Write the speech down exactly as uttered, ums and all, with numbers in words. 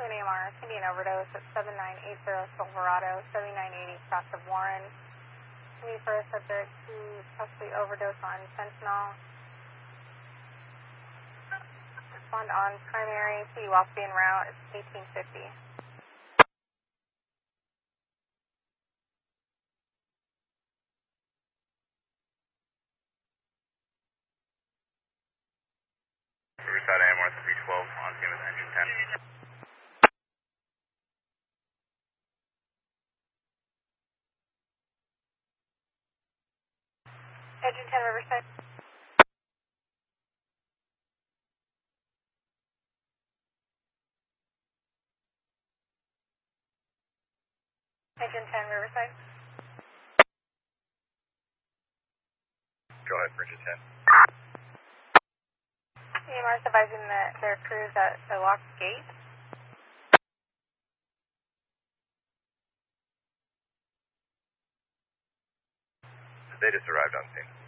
to an A M R. It's going to be an overdose at seven nine eight zero Silverado, seventy-nine eighty south of Warren. It's going to be for a subject who possibly overdosed on fentanyl. Respond on primary, P U Waspy en route. It's eighteen fifty. Riverside A M R three twelve on scene with engine ten. Engine ten, Riverside. Engine ten, Riverside. Go ahead for engine ten. A M R is advising that their crew is at the locked gate. They just arrived on scene.